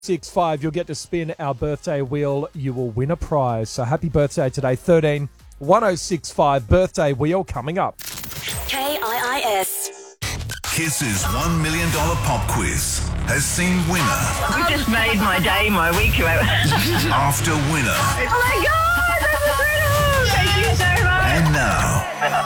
1065, you'll get to spin our birthday wheel. You will win a prize. So happy birthday today. 13 1065 birthday wheel coming up. KIIS. Kiss's $1 million pop quiz has seen winner You just made my day, my week. after winner. Oh my God, that's incredible! Thank you so much. And now,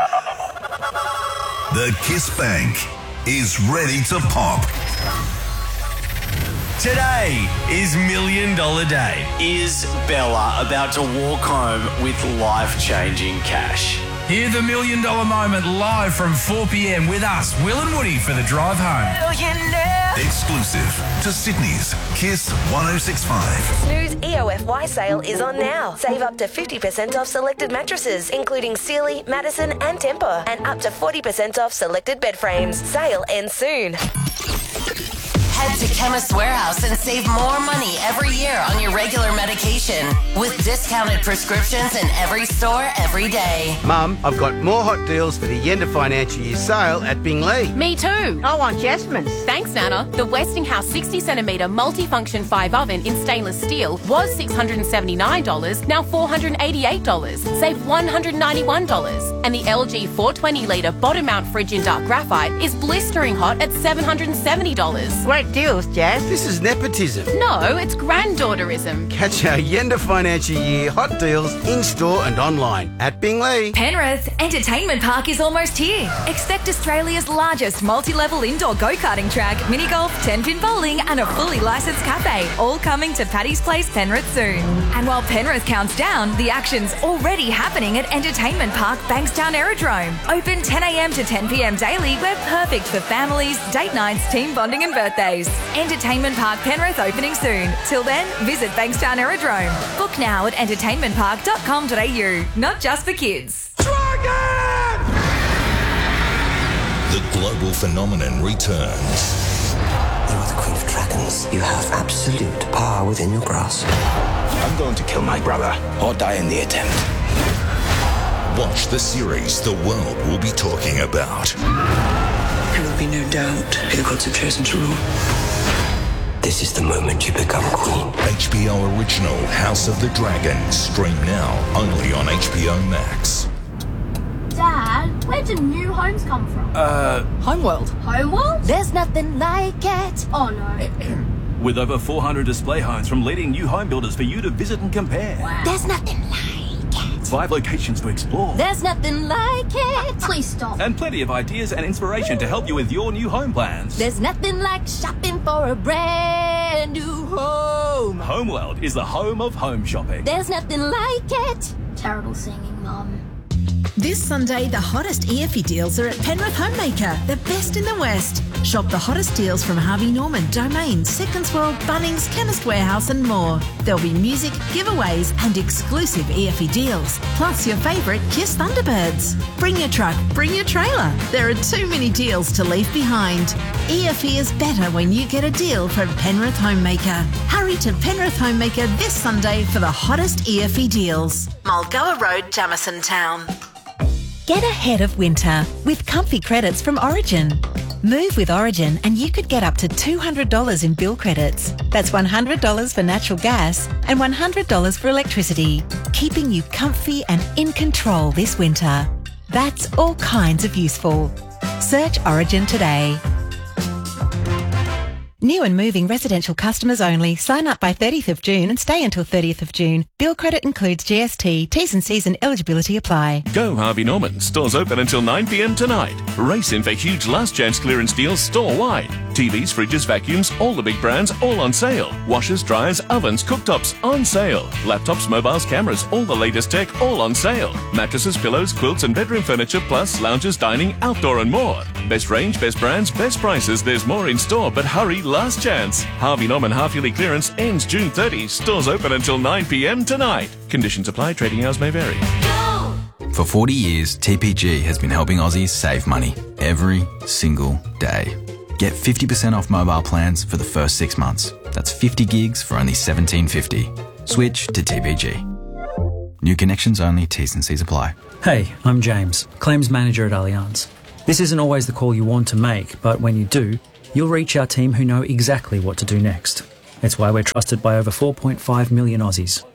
the Kiss Bank is ready to pop. Today is $1 Million Day. Is Bella about to walk home with life-changing cash? Hear the $1 Million moment live from 4 p.m. with us, Will and Woody, for the drive home. Exclusive to Sydney's Kiss 1065. Snooze EOFY sale is on now. Save up to 50% off selected mattresses, including Sealy, Madison and Tempur, and up to 40% off selected bed frames. Sale ends soon. Head to Chemist Warehouse and save more money every year on your regular medication with discounted prescriptions in every store every day. Mum, I've got more hot deals for the end of financial year sale at Bingley. Me too. I want Jasmine's. Thanks, Nana. The Westinghouse 60cm multifunction 5 oven in stainless steel was $679, now $488. Save $191. And the LG 420-litre bottom mount fridge in dark graphite is blistering hot at $770. Great deals, Jazz. This is nepotism. No, it's granddaughterism. Catch our Yenda financial year hot deals in-store and online at Bingley. Penrith Entertainment Park is almost here. Expect Australia's largest multi-level indoor go-karting track, mini golf, 10-pin bowling and a fully licensed cafe, all coming to Paddy's Place, Penrith soon. And while Penrith counts down, the action's already happening at Entertainment Park Bankstown Aerodrome. Open 10am to 10pm daily. We're perfect for families, date nights, team bonding and birthdays. Entertainment Park Penrith opening soon. Till then, visit Bankstown Aerodrome. Book now at entertainmentpark.com.au. Not just for kids. The global phenomenon returns. You are the Queen of Dragons. You have absolute power within your grasp. I'm going to kill my brother or die in the attempt. Watch the series the world will be talking about. There will be no doubt who the gods have chosen to rule. This is the moment you become queen. HBO original House of the Dragon. Stream now only on HBO Max. Dad, where do new homes come from? Homeworld. Homeworld? There's nothing like it. Oh no. With over 400 display homes from leading new home builders for you to visit and compare. Wow. There's nothing like it. 5 locations to explore. There's nothing like it. Please stop. And plenty of ideas and inspiration to help you with your new home plans. There's nothing like shopping for a brand new home. Homeworld is the home of home shopping. There's nothing like it. Terrible singing, Mum. This Sunday, the hottest EFE deals are at Penrith Homemaker, the best in the West. Shop the hottest deals from Harvey Norman, Domain, Seconds World, Bunnings, Chemist Warehouse and more. There'll be music, giveaways and exclusive EFE deals. Plus your favourite Kiss Thunderbirds. Bring your truck, bring your trailer. There are too many deals to leave behind. EFE is better when you get a deal from Penrith Homemaker. Hurry to Penrith Homemaker this Sunday for the hottest EFE deals. Mulgoa Road, Jamison Town. Get ahead of winter with comfy credits from Origin. Move with Origin and you could get up to $200 in bill credits. That's $100 for natural gas and $100 for electricity, keeping you comfy and in control this winter. That's all kinds of useful. Search Origin today. New and moving residential customers only. Sign up by 30th of June and stay until 30th of June. Bill credit includes GST. T's and C's and eligibility apply. Go Harvey Norman. Stores open until 9 p.m. tonight. Race in for huge last chance clearance deals store-wide. TVs, fridges, vacuums, all the big brands, all on sale. Washers, dryers, ovens, cooktops, on sale. Laptops, mobiles, cameras, all the latest tech, all on sale. Mattresses, pillows, quilts and bedroom furniture, plus lounges, dining, outdoor and more. Best range, best brands, best prices. There's more in store, but hurry, last chance. Harvey Norman half-yearly clearance ends June 30. Stores open until 9 p.m. tonight. Conditions apply. Trading hours may vary. For 40 years, TPG has been helping Aussies save money every single day. Get 50% off mobile plans for the first 6 months. That's 50 gigs for only $17.50. Switch to TPG. New connections only. T's and C's apply. Hey, I'm James, Claims Manager at Allianz. This isn't always the call you want to make, but when you do, you'll reach our team who know exactly what to do next. It's why we're trusted by over 4.5 million Aussies.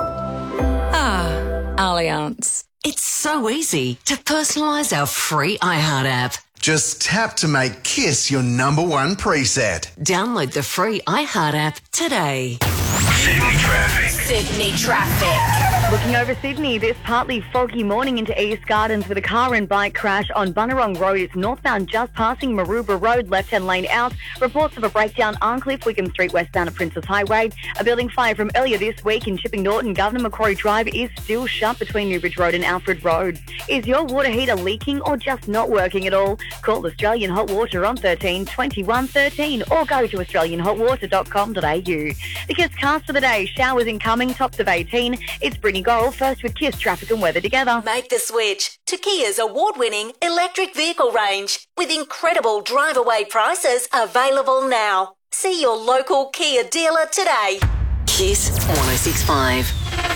Allianz. It's so easy to personalise our free iHeart app. Just tap to make Kiss your number one preset. Download the free iHeart app today. Sydney traffic. Sydney traffic. Looking over Sydney, this partly foggy morning into East Gardens with a car and bike crash on Bunurong Road. It's northbound just passing Maroubra Road, left-hand lane out. Reports of a breakdown Arncliffe, Wickham Street westbound at Princess Highway. A building fire from earlier this week in Chipping Norton. Governor Macquarie Drive is still shut between Newbridge Road and Alfred Road. Is your water heater leaking or just not working at all? Call Australian Hot Water on 13 21 13 or go to australianhotwater.com.au. The Kiss cast for the day. Showers incoming, tops of 18. It's Brittany Gorrell first with Kiss traffic and weather together. Make the switch to Kia's award-winning electric vehicle range with incredible drive-away prices available now. See your local Kia dealer today. Kiss 106.5.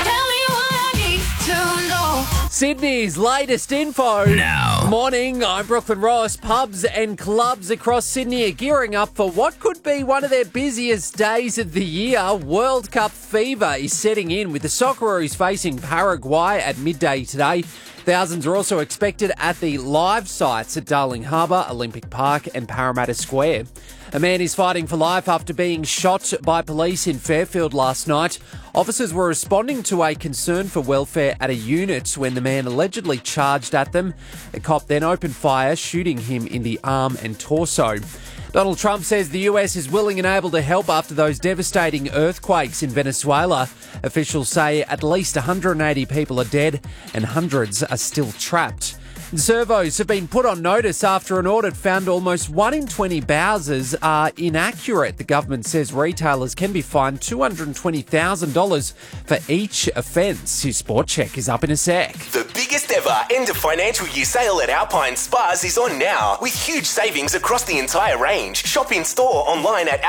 Sydney's latest info. Now. Morning, I'm Brooklyn Ross. Pubs and clubs across Sydney are gearing up for what could be one of their busiest days of the year. World Cup fever is setting in with the Socceroos facing Paraguay at midday today. Thousands are also expected at the live sites at Darling Harbour, Olympic Park and Parramatta Square. A man is fighting for life after being shot by police in Fairfield last night. Officers were responding to a concern for welfare at a unit when the man allegedly charged at them. A cop then opened fire, shooting him in the arm and torso. Donald Trump says the US is willing and able to help after those devastating earthquakes in Venezuela. Officials say at least 180 people are dead and hundreds are still trapped. Servos have been put on notice after an audit found almost 1 in 20 Bowsers are inaccurate. The government says retailers can be fined $220,000 for each offence. His Sport Check is up in a sec. The biggest ever end of financial year sale at Alpine Spas is on now, with huge savings across the entire range. Shop in store, online at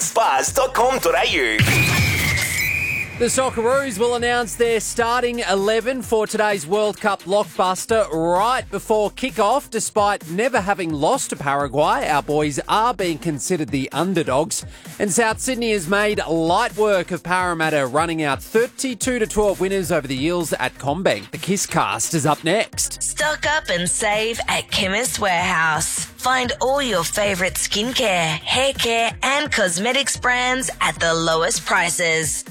alpinespas.com.au. The Socceroos will announce their starting 11 for today's World Cup blockbuster right before kick-off. Despite never having lost to Paraguay, our boys are being considered the underdogs. And South Sydney has made light work of Parramatta, running out 32-12 winners over the Eels at CommBank. The Kiss cast is up next. Stock up and save at Chemist Warehouse. Find all your favourite skincare, hair care and cosmetics brands at the lowest prices.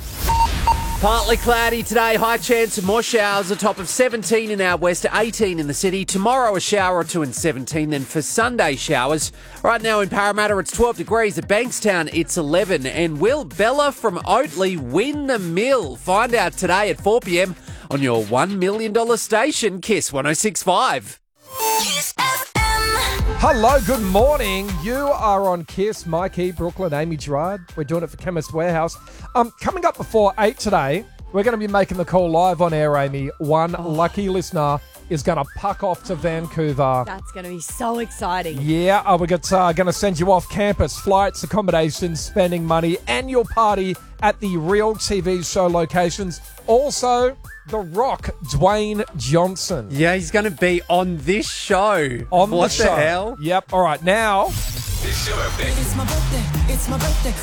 Partly cloudy today, high chance of more showers, a top of 17 in our west, 18 in the city. Tomorrow a shower or two and 17, then for Sunday showers. Right now in Parramatta it's 12 degrees, at Bankstown it's 11. And will Bella from Oatley win the mill? Find out today at 4 p.m. on your $1 million station, Kiss 106.5. Kiss FM. Hello, good morning. You are on Kiss. Mikey, Brooklyn, Amy Gerard. We're doing it for Chemist Warehouse. Coming up before 8 today, we're going to be making the call live on air, Amy. One lucky listener is going to puck off to Vancouver. That's going to be so exciting. Yeah, we're going to send you off campus, flights, accommodations, spending money, and your party at the Real TV show locations. Also, The Rock, Dwayne Johnson. Yeah, he's going to be on this show. On what the show. The hell? Yep. All right, now. It's your birthday. It's my birthday. It's my birthday.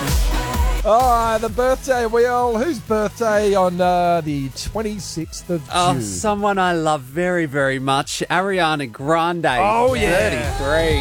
All right, the birthday wheel. Whose birthday on the 26th of June? Oh, someone I love very, very much. Ariana Grande. Oh, yeah.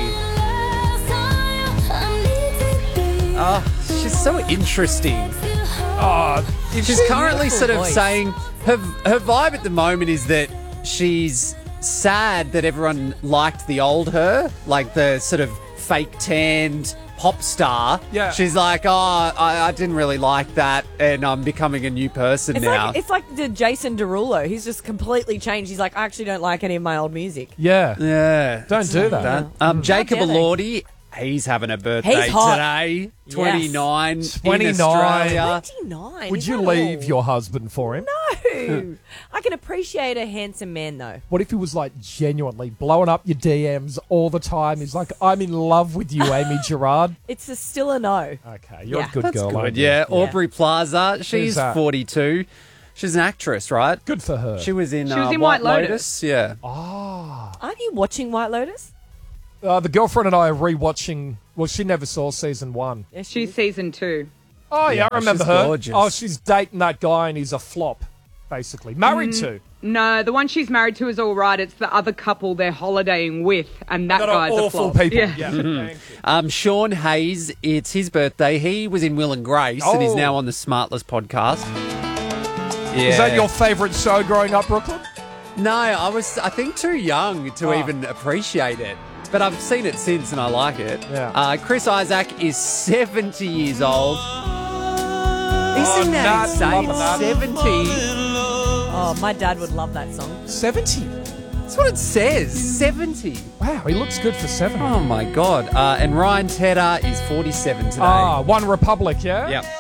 33. Oh, she's so interesting. Oh, she's currently sort of saying her vibe at the moment is that she's sad that everyone liked the old her, like the sort of fake tanned pop star. Yeah. She's like, I didn't really like that, and I'm becoming a new person now. It's like the Jason Derulo. He's just completely changed. He's like, I actually don't like any of my old music. Yeah. Don't do that. Jacob Elordi, he's having a birthday today. 29 in Australia. 29? Would you leave your husband for him? No. I can appreciate a handsome man, though. What if he was like genuinely blowing up your DMs all the time? He's like, I'm in love with you, Amy Gerard. It's still a no. Okay, you're a good girl. Good. Yeah, Aubrey Plaza, she's 42. She's an actress, right? Good for her. She was in White Lotus. Yeah. Oh. Aren't you watching White Lotus? The girlfriend and I are rewatching. Well, she never saw season 1. Yes, She's season 2. Oh, yeah, I remember her. Gorgeous. Oh, she's dating that guy and he's a flop, basically. Married to. No, the one she's married to is all right. It's the other couple they're holidaying with, and that They're guy's a awful flop. people. Yeah. Thank you. Sean Hayes, it's his birthday. He was in Will and Grace and is now on the Smartless podcast. Yeah. Is that your favourite show growing up, Brooklyn? No, I think, too young to even appreciate it. But I've seen it since and I like it. Yeah. Chris Isaac is 70 years old. Isn't that insane? love that. 70. Oh, my dad would love that song. 70? That's what it says. 70. Wow, he looks good for 70. Oh, my God. And Ryan Tedder is 47 today. Ah, One Republic, yeah? Yep.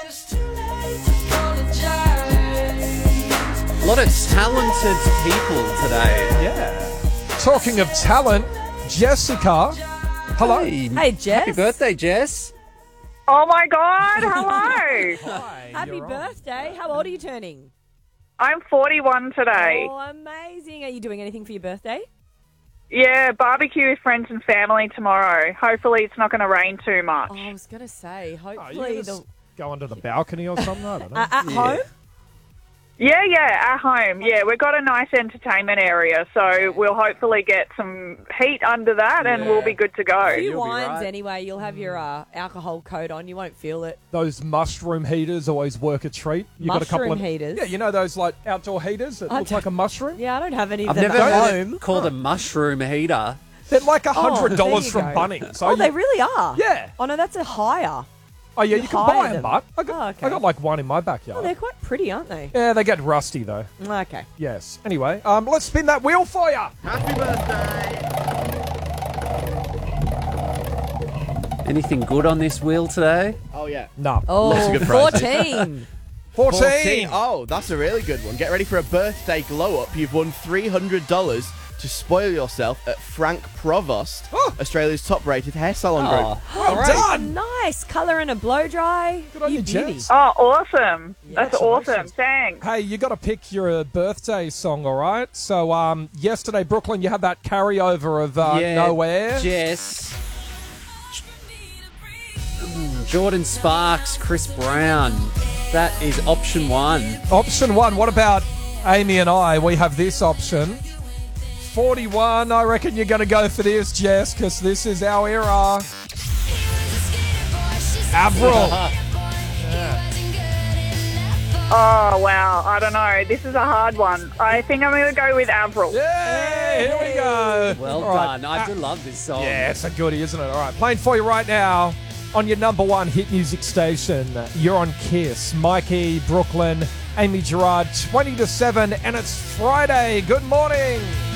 A lot of talented people today. Yeah. Talking of talent, Jessica. Hello. Hey, Jess. Happy birthday, Jess. Oh my God! Hello. Happy birthday. How old are you turning? I'm 41 today. Oh, amazing. Are you doing anything for your birthday? Yeah, barbecue with friends and family tomorrow. Hopefully, it's not going to rain too much. Oh, I was going to say, Oh, you hopefully just go onto the balcony or something? I don't know. at home? Yeah, at home. Yeah, we've got a nice entertainment area, so we'll hopefully get some heat under that and we'll be good to go. A few wines anyway. You'll have your alcohol coat on. You won't feel it. Those mushroom heaters always work a treat. You got a couple of heaters? Yeah, you know those like outdoor heaters that look like a mushroom? Yeah, I don't have any of I've them never at heard home. it called a mushroom heater. They're like $100 there you from go. Bunnings. Oh, they really are? Yeah. Oh, no, that's a higher. Oh, yeah, you can hire buy them, them. but I got like one in my Oh, backyard. they're quite pretty, aren't they? Yeah, they get rusty though. Okay. Yes. Anyway, let's spin that wheel for you. Happy birthday. Anything good on this wheel today? Oh, yeah. No. Oh, Lots of good prizes. 14. 14. Oh, that's a really good one. Get ready for a birthday glow up. You've won $300 to spoil yourself at Frank Provost, Australia's top-rated hair salon group. Well done. Nice. Colour and a blow dry. Good on you, beauty. Jess. Oh, awesome. That's awesome. Thanks. Hey, you got to pick your birthday song, all right? So, yesterday, Brooklyn, you had that carryover of Nowhere. Jess. Jordan Sparks, Chris Brown. That is option 1. Option 1. What about Amy and I? We have this option. 41. I reckon you're going to go for this, Jess, because this is our era. Avril. Oh, wow. I don't know. This is a hard one. I think I'm going to go with Avril. Yeah, here we go. Well All right. done. I do love this song. Yeah, it's a goodie, isn't it? All right, playing for you right now on your number one hit music station. You're on Kiss. Mikey, Brooklyn, Amy Gerard, 20 to 7, and it's Friday. Good morning.